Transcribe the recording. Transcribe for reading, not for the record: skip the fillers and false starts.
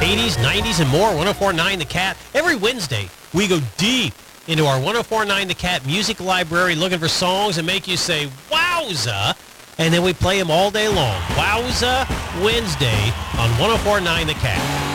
80s, 90s, and more. 104.9 The Cat. Every Wednesday, we go deep into our 104.9 The Cat music library looking for songs that make you say, wowza, and then we play them all day long. Wowza Wednesday on 104.9 The Cat.